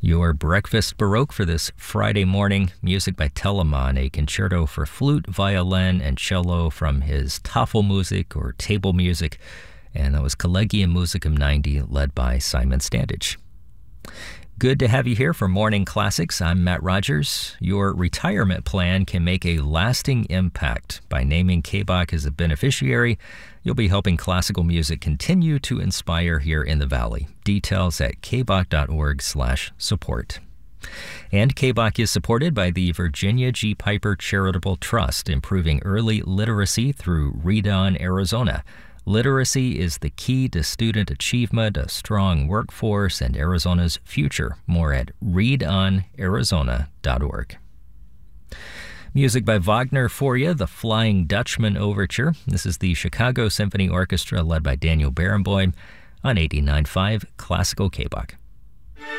Your breakfast Baroque for this Friday morning. Music by Telemann, a concerto for flute, violin, and cello from his Tafelmusik or table music. And that was Collegium Musicum 90, led by Simon Standage. Good to have you here for Morning Classics. I'm Matt Rogers. Your retirement plan can make a lasting impact. By naming KBOC as a beneficiary, you'll be helping classical music continue to inspire here in the Valley. Details at kboc.org/support. And KBOC is supported by the Virginia G. Piper Charitable Trust, improving early literacy through Read On Arizona. Literacy is the key to student achievement, a strong workforce, and Arizona's future. More at readonarizona.org. Music by Wagner for you, the Flying Dutchman Overture. This is the Chicago Symphony Orchestra led by Daniel Barenboim on 89.5 Classical KBOC.